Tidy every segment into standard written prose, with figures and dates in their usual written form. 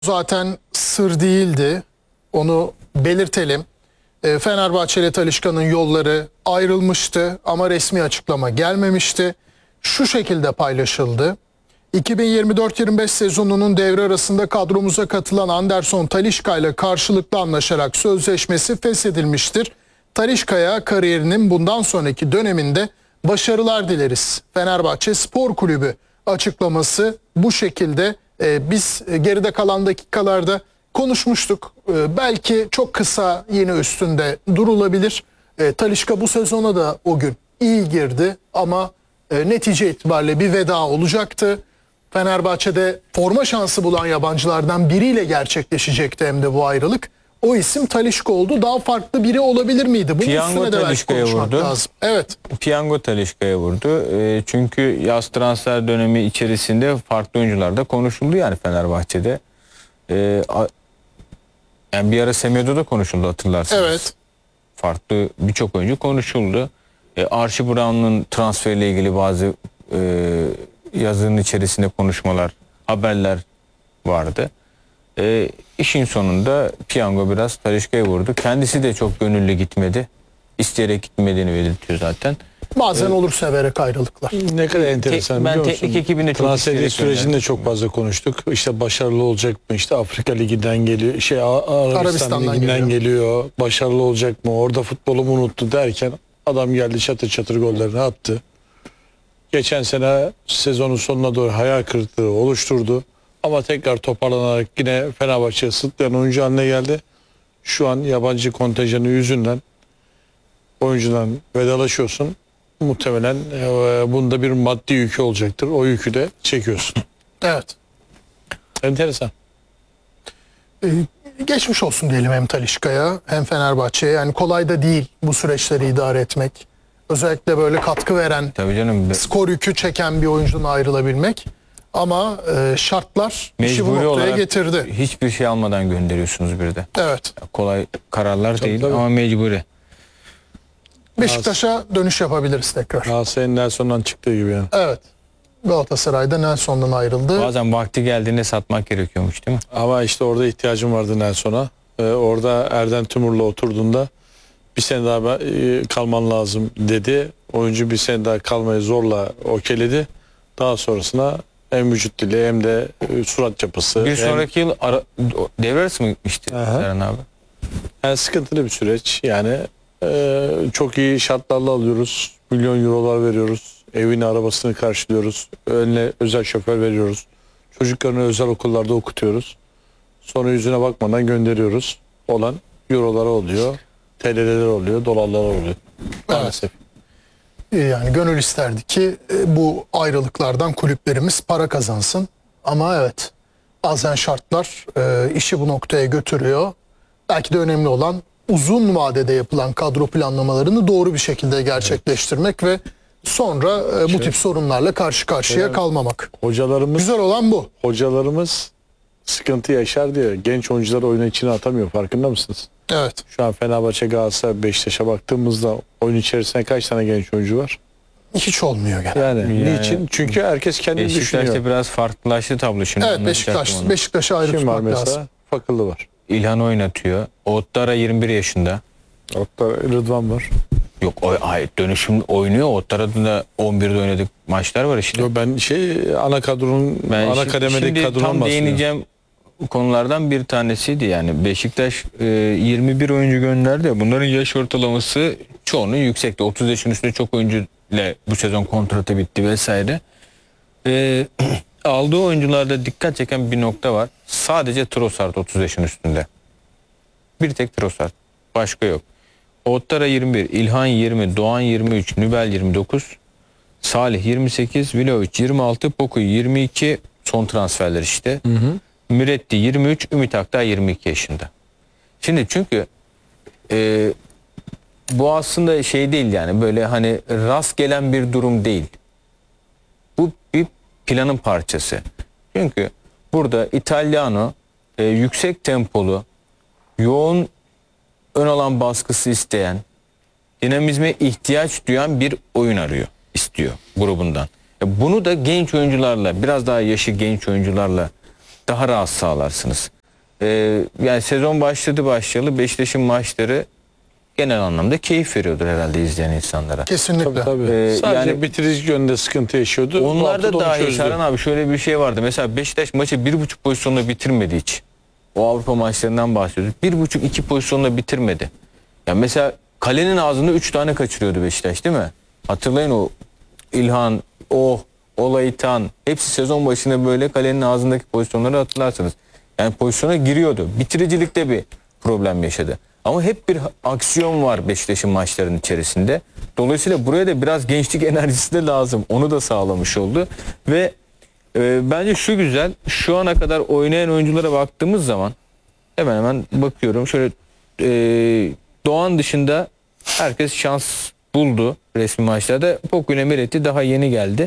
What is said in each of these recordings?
Zaten sır değildi. Onu belirtelim. Fenerbahçe ile Talisca'nın yolları ayrılmıştı ama resmi açıklama gelmemişti. Şu şekilde paylaşıldı. 2024-25 sezonunun devre arasında kadromuza katılan Anderson Talisca ile karşılıklı anlaşarak sözleşmesi feshedilmiştir. Talisca'ya kariyerinin bundan sonraki döneminde başarılar dileriz. Fenerbahçe Spor Kulübü açıklaması bu şekilde. Biz geride kalan dakikalarda konuşmuştuk. Belki çok kısa yine üstünde durulabilir. Talisca bu sezona da o gün iyi girdi ama netice itibariyle bir veda olacaktı. Fenerbahçe'de forma şansı bulan yabancılardan biriyle gerçekleşecekti hem de bu ayrılık. O isim Talisca oldu. Daha farklı biri olabilir miydi? Bunun Piyango üstüne de belki konuşmak vurdu. lazım. Evet. Piyango Talisca'ya vurdu. Çünkü yaz transfer dönemi içerisinde farklı oyuncular da konuşuldu yani Fenerbahçe'de. Yani bir ara Semedo da konuşuldu, hatırlarsınız. Evet. Farklı birçok oyuncu konuşuldu. Archie Brown'un transferiyle ilgili bazı yazının içerisinde konuşmalar, haberler vardı. İşin sonunda piyango biraz Talisca'ya vurdu. Kendisi de çok gönüllü gitmedi. İsteyerek gitmediğini belirtiyor zaten. Bazen olur severek ayrılıklar. Ne kadar enteresan biliyor musun? Teknik ekibinde çok transfer sürecinde çok fazla konuştuk. İşte başarılı olacak mı? İşte Afrika Ligi'nden geliyor. Arabistan Ligi'nden geliyor. Başarılı olacak mı? Orada futbolumu unuttu derken adam geldi çatır çatır gollerini attı. Geçen sene sezonun sonuna doğru hayal kırıklığı oluşturdu. Ama tekrar toparlanarak yine Fenerbahçe'ye sırtlayan oyuncu haline geldi. Şu an yabancı kontenjanı yüzünden oyuncudan vedalaşıyorsun. Muhtemelen bunda bir maddi yükü olacaktır. O yükü de çekiyorsun. Evet. Enteresan. Geçmiş olsun diyelim hem Talisca'ya hem Fenerbahçe'ye. Yani kolay da değil bu süreçleri idare etmek. Özellikle böyle katkı veren, tabii canım, skor yükü çeken bir oyuncudan ayrılabilmek. Ama şartlar işi bu noktaya getirdi. Hiçbir şey almadan gönderiyorsunuz bir de. Evet. Kolay kararlar Tabii, değil tabii. ama mecburi. Beşiktaş'a dönüş yapabiliriz tekrar. Galatasaray'ın Nelson'dan çıktığı gibi yani. Evet. Galatasaray'da Nelson'dan ayrıldı. Bazen vakti geldiğinde satmak gerekiyormuş değil mi? Ama işte orada ihtiyacım vardı Nelson'a. Orada Erden Timur'la oturduğunda bir sene daha kalman lazım dedi. Oyuncu bir sene daha kalmayı zorla okeyledi. Daha sonrasına hem vücut dili hem de surat yapısı. Bir sonraki yıl devre arası mı gitmişti Serhan abi? Yani sıkıntılı bir süreç. Yani çok iyi şartlarla alıyoruz. Milyon eurolar veriyoruz. Evini, arabasını karşılıyoruz. Önüne özel şoför veriyoruz. Çocuklarını özel okullarda okutuyoruz. Sonra yüzüne bakmadan gönderiyoruz. Olan eurolara oluyor. TL'ler oluyor, dolarlar oluyor. Maalesef. Yani gönül isterdi ki bu ayrılıklardan kulüplerimiz para kazansın. Ama evet, bazen şartlar işi bu noktaya götürüyor. Belki de önemli olan uzun vadede yapılan kadro planlamalarını doğru bir şekilde gerçekleştirmek ve sonra bu tip sorunlarla karşı karşıya kalmamak. Hocalarımız, Güzel olan bu. hocalarımız sıkıntı yaşar diye genç oyuncuları oyuna içine atamıyor, farkında mısınız? Evet. Şu an Fenerbahçe, Galatasaray, Beşiktaş'a baktığımızda oyun içerisinde kaç tane genç oyuncu var? Hiç olmuyor genelde. Yani niçin? Çünkü herkes kendini düşünüyor. Beşiktaş'ta biraz farklılaştı tablo şimdi. Evet, Beşiktaş'a ayrı Kim var tutmak mesela? lazım. Fakıllı var. İlhan oynatıyor. Ottara 21 yaşında. Hatta Rıdvan var. Yok hayır, dönüşüm oynuyor. Ottara'da da 11'de oynadık maçlar var işte. Yo, ben ana kadronun, ana kademedeki şimdi kadrodan tam bahsediyorum. değineceğim konulardan bir tanesiydi yani. Beşiktaş 21 oyuncu gönderdi ya, bunların yaş ortalaması çoğunun yüksekti. 30 yaşın üstünde çok oyuncu ile bu sezon kontratı bitti vesaire. Aldığı oyuncularda dikkat çeken bir nokta var. Sadece Trossard 30 yaşın üstünde. Bir tek Trossard. Başka yok. Ottara 21, İlhan 20, Doğan 23, Nübel 29, Salih 28, Vlahovic 26, Poku 22, son transferler işte. Müretti 23, Ümit Akdağ 22 yaşında. Şimdi çünkü bu aslında şey değil yani, böyle hani rast gelen bir durum değil. Bu bir planın parçası. Çünkü burada Italiano yüksek tempolu, yoğun ön alan baskısı isteyen, dinamizme ihtiyaç duyan bir oyun istiyor grubundan. Bunu da genç oyuncularla, biraz daha yaşı genç oyuncularla daha rahat sağlarsınız. Yani sezon başlayalı Beşiktaş'ın maçları genel anlamda keyif veriyordur herhalde izleyen insanlara. Kesinlikle. Tabii. Sadece Yani bitirici yönde sıkıntı yaşıyordu. Bu onlar hafta da onu dahil çözdü. Serhan abi, şöyle bir şey vardı. Mesela Beşiktaş maçı 1.5 pozisyonla bitirmedi hiç. O Avrupa maçlarından bahsediyoruz. 1.5-2 pozisyonla bitirmedi. Ya mesela kalenin ağzında 3 tane kaçırıyordu Beşiktaş, değil mi? Hatırlayın, o İlhan, Olaytan, hepsi sezon başında böyle kalenin ağzındaki pozisyonları hatırlarsınız. Yani pozisyona giriyordu. Bitiricilikte bir problem yaşadı. Ama hep bir aksiyon var Beşiktaş'ın maçlarının içerisinde. Dolayısıyla buraya da biraz gençlik enerjisi de lazım. Onu da sağlamış oldu. Ve bence şu güzel, şu ana kadar oynayan oyunculara baktığımız zaman hemen hemen bakıyorum. Şöyle Doğan dışında herkes şans buldu resmi maçlarda. Poku Meretti daha yeni geldi.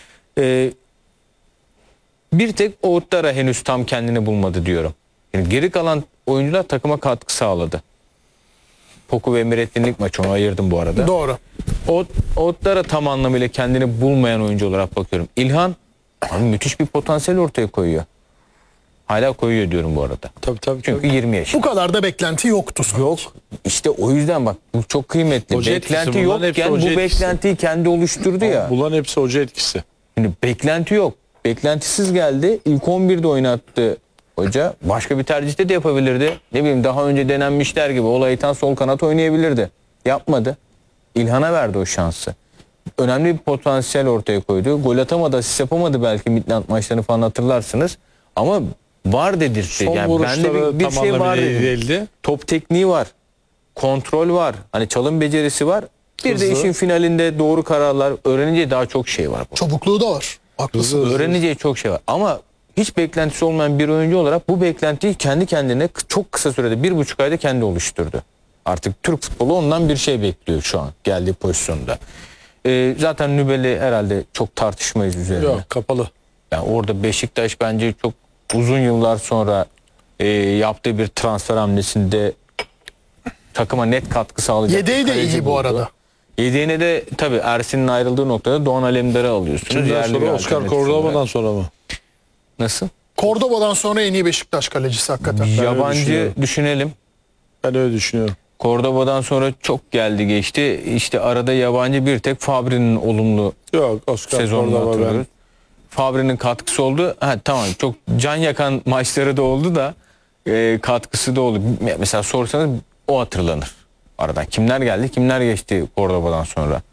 Bir tek Ouattara henüz tam kendini bulmadı diyorum. Yani geri kalan oyuncular takıma katkı sağladı. Poku ve Meretti'nin ilk maçı, onu ayırdım bu arada. Doğru. Ouattara tam anlamıyla kendini bulmayan oyuncu olarak bakıyorum. İlhan abi müthiş bir potansiyel ortaya koyuyor. Hala koyuyor diyorum bu arada. Tabii. Çünkü 20 yaşında. Bu kadar da beklenti yoktu sonuç. Yok. İşte o yüzden bak, bu çok kıymetli. Hoca Beklenti etkisi, bunların yokken hepsi bu hoca etkisi. beklentiyi kendi oluşturdu ya. Bunların hepsi hoca etkisi. Şimdi beklenti yok. Beklentisiz geldi. İlk 11'de oynattı hoca. Başka bir tercihte de yapabilirdi. Ne bileyim, daha önce denenmişler gibi Olaytan sol kanat oynayabilirdi. Yapmadı. İlhan'a verdi o şansı. Önemli bir potansiyel ortaya koydu. Gol atamadı, asist yapamadı belki Midland maçlarını falan hatırlarsınız. Ama var dedirtti. Son Yani bende vuruşları bir tam şey var anlamıyla dedi. değildi. Top tekniği var. Kontrol var. Hani çalım becerisi var. Bir de Hızlı. işin finalinde doğru kararlar. Öğreneceği daha çok şey var. Çabukluğu da var. Haklısın. Öğreneceği çok şey var. Ama hiç beklentisi olmayan bir oyuncu olarak bu beklentiyi kendi kendine çok kısa sürede, 1,5 ayda kendi oluşturdu. Artık Türk futbolu ondan bir şey bekliyor şu an geldiği pozisyonda. Zaten Nübel'i herhalde çok tartışmayız üzerine. Yok, kapalı. Yani orada Beşiktaş bence çok uzun yıllar sonra yaptığı bir transfer hamlesinde takıma net katkı sağlayacak. Yedeği de kaleci iyi bu buldu. arada. Yedeğine de tabii Ersin'in ayrıldığı noktada Doğan Alemdar'ı alıyorsunuz. Kimden Yerli bir sonra? Oscar alternatif Cordoba'dan olarak. sonra mı? Nasıl? Cordoba'dan sonra en iyi Beşiktaş kalecisi hakikaten. öyle Yabancı düşünüyorum. düşünelim. Ben öyle düşünüyorum. Cordoba'dan sonra çok geldi geçti. İşte arada yabancı bir tek Fabri'nin olumlu Yok, Oscar sezonunu Cordoba hatırlıyoruz. ben. Fabri'nin katkısı oldu. Ha, tamam, çok can yakan maçları da oldu da katkısı da oldu. Mesela sorsanız o hatırlanır. Aradan kimler geldi, kimler geçti Cordoba'dan sonra.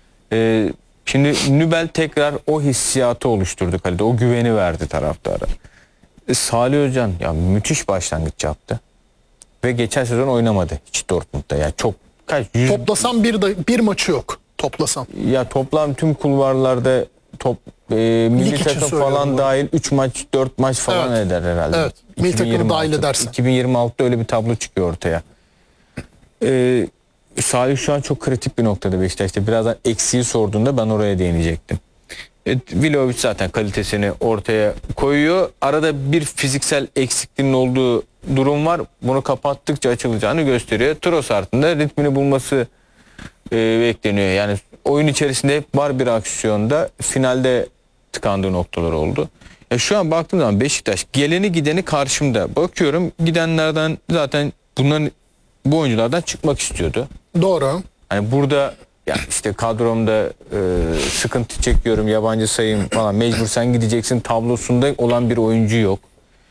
Şimdi Nübel tekrar o hissiyatı oluşturdu kalede. O güveni verdi taraftara. Salih Özcan ya müthiş başlangıç yaptı. Ve geçen sezon oynamadı hiç Dortmund'da. Yani çok Toplasam bir maçı yok. Toplasam. ya toplam tüm kulvarlarda milli Lig için takım söylüyorum falan bunu. dahil 3 maç 4 maç falan Evet. eder herhalde. Evet. Milli takımı 2026 dahil edersen. 2026'da öyle bir tablo çıkıyor ortaya. Salih şu an çok kritik bir noktada Beşiktaş'ta. Birazdan eksiği sorduğunda ben oraya değinecektim. Vlahovic zaten kalitesini ortaya koyuyor. Arada bir fiziksel eksikliğinin olduğu durum var. Bunu kapattıkça açılacağını gösteriyor. Trossard'ın da ritmini bulması bekleniyor. Yani oyun içerisinde hep var bir aksiyonda. Finalde tıkandığı noktalar oldu. Şu an baktığım zaman Beşiktaş geleni gideni karşımda. Bakıyorum gidenlerden zaten bu oyunculardan çıkmak istiyordu. Doğru. Hani burada yani işte kadromda sıkıntı çekiyorum, yabancı sayım falan, mecbur sen gideceksin tablosunda olan bir oyuncu yok.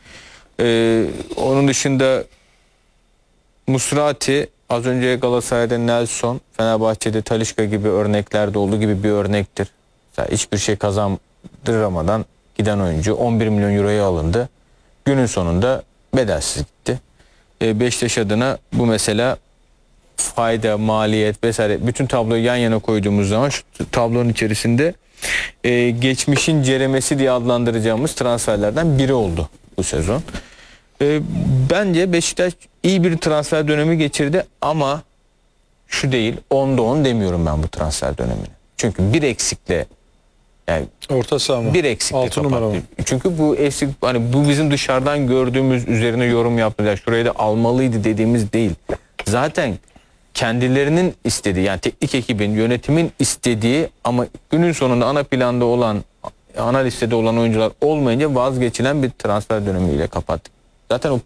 Onun dışında Musrati, az önce Galatasaray'da Nelson, Fenerbahçe'de Talisca gibi örneklerde olduğu gibi bir örnektir. Mesela hiçbir şey kazandıramadan giden oyuncu 11 milyon euroya alındı. Günün sonunda bedelsiz gitti. Beşiktaş adına bu mesela fayda, maliyet vesaire bütün tabloyu yan yana koyduğumuz zaman şu tablonun içerisinde geçmişin ceremesi diye adlandıracağımız transferlerden biri oldu bu sezon. Bence Beşiktaş iyi bir transfer dönemi geçirdi ama şu değil, 10'da 10 demiyorum ben bu transfer dönemini. Çünkü bir eksikle, yani Orta saha mı? bir eksikle 6 numara kapattı. mı? Çünkü bu eksik, hani bu bizim dışarıdan gördüğümüz, üzerine yorum yaptılar. Şurayı da almalıydı dediğimiz değil. Zaten kendilerinin istediği, yani teknik ekibin, yönetimin istediği ama günün sonunda ana planda olan ana listede olan oyuncular olmayınca vazgeçilen bir transfer dönemiyle kapattık. Zaten o